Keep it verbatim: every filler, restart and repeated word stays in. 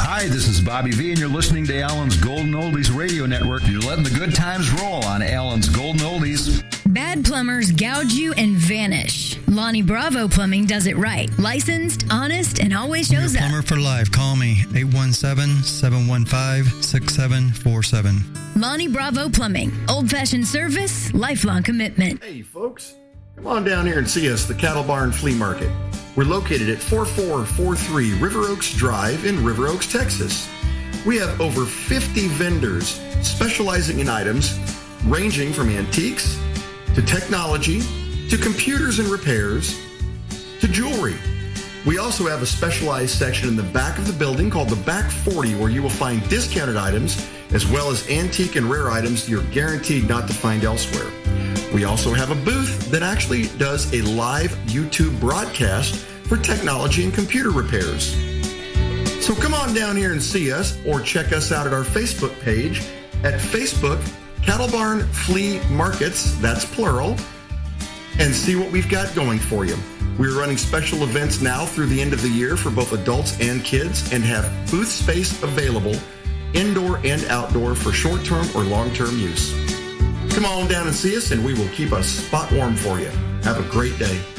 Hi, this is Bobby V, and you're listening to Allen's Golden Oldies Radio Network. You're letting the good times roll on Allen's Golden Oldies. Bad plumbers gouge you and vanish. Lonnie Bravo Plumbing does it right. Licensed, honest, and always shows Your up. plumber for life. Call me, eight one seven, seven one five, six seven four seven. Lonnie Bravo Plumbing. Old-fashioned service, lifelong commitment. Hey, folks. Come on down here and see us, the Cattle Barn Flea Market. We're located at forty-four forty-three River Oaks Drive in River Oaks, Texas. We have over fifty vendors specializing in items ranging from antiques to technology to computers and repairs to jewelry. We also have a specialized section in the back of the building called the Back forty, where you will find discounted items as well as antique and rare items you're guaranteed not to find elsewhere. We also have a booth that actually does a live YouTube broadcast for technology and computer repairs. So come on down here and see us, or check us out at our Facebook page at Facebook Cattle Barn Flea Markets, that's plural, and see what we've got going for you. We're running special events now through the end of the year for both adults and kids, and have booth space available indoor and outdoor for short-term or long-term use. Come on down and see us, and we will keep a spot warm for you. Have a great day.